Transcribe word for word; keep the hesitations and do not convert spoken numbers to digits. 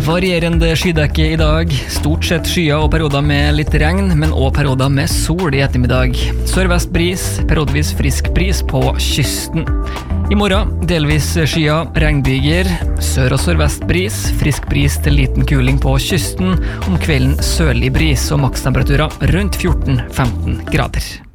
Varierende skydekke i dag, stort sett skyer og perioder med litt regn, men også perioder med sol i ettermiddag. Sørvest bris, periodevis frisk bris på kysten. I morgen delvis skyer, regnbyger, sør- og sørvest bris, frisk bris til liten kuling på kysten, om kvelden sørlig bris og makstemperaturer rundt fjorten til femten grader.